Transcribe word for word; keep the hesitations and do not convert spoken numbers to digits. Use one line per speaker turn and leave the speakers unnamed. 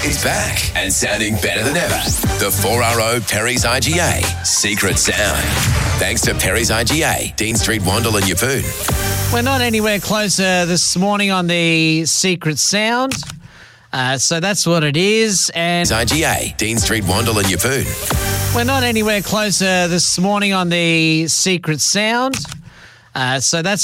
It's back and sounding better than ever. The four R O Perry's I G A Secret Sound. Thanks to Perry's I G A, Dean Street, Wandle and Yeppoon.
We're not anywhere closer this morning on the Secret Sound. Uh, so that's what it is. And
I G A, Dean Street, Wandle and Yeppoon.
We're not anywhere closer this morning on the Secret Sound. Uh, so that's